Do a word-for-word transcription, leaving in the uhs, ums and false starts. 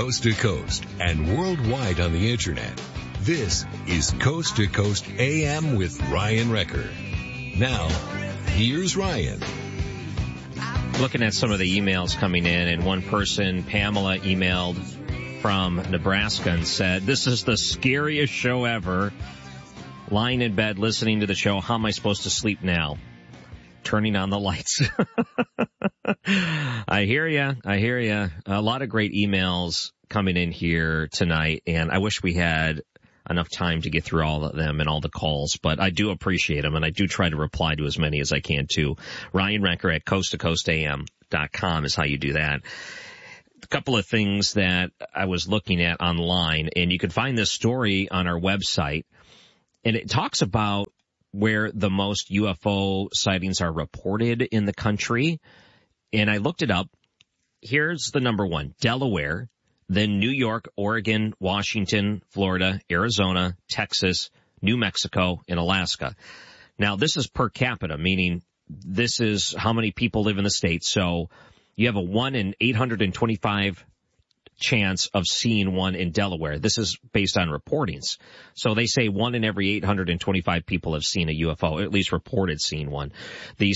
coast to coast and worldwide on the internet. This is Coast to Coast A M with Ryan Recker. Now, here's Ryan. Looking at some of the emails coming in, and one person, Pamela, emailed from Nebraska and said, "This is the scariest show ever. Lying in bed, listening to the show. How am I supposed to sleep now? Turning on the lights." I hear ya. I hear ya. A lot of great emails coming in here tonight, and I wish we had enough time to get through all of them and all the calls, but I do appreciate them, and I do try to reply to as many as I can, too. Ryan Recker at coast to coast A M dot com is how you do that. A couple of things that I was looking at online, and you can find this story on our website, and it talks about where the most U F O sightings are reported in the country, and I looked it up. Here's the number one: Delaware, then New York, Oregon, Washington, Florida, Arizona, Texas, New Mexico, and Alaska. Now, this is per capita, meaning this is how many people live in the state. So you have a one in eight hundred twenty-five chance of seeing one in Delaware. This is based on reportings. So they say one in every eight hundred twenty-five people have seen a U F O, or at least reported seeing one. The